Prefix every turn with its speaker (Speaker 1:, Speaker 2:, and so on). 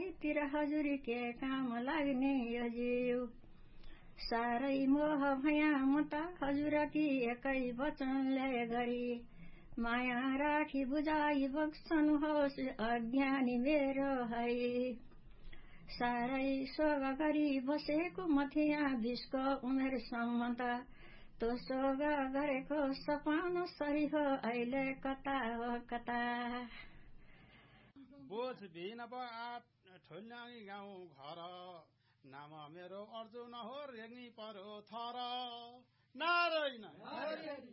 Speaker 1: कतैतिर हजुर के काम लाग्ने यो जीव साह्रै मोह भया म त हजुरकी एकै वचनले गरी माया राखी बुझाई बक्सनुहोस् अज्ञानी मेरो है साह्रै सोग गरी बसेको म थिया 20 को उमेरसम्म त तो सोग गरेको सपना सही हो अहिले कता हो कता
Speaker 2: बोझ बिन आठ ठुल्याङ्गी गाउँ घर नाम मेरो अर्जुन हो रेग्मी पर्यो थर नारायण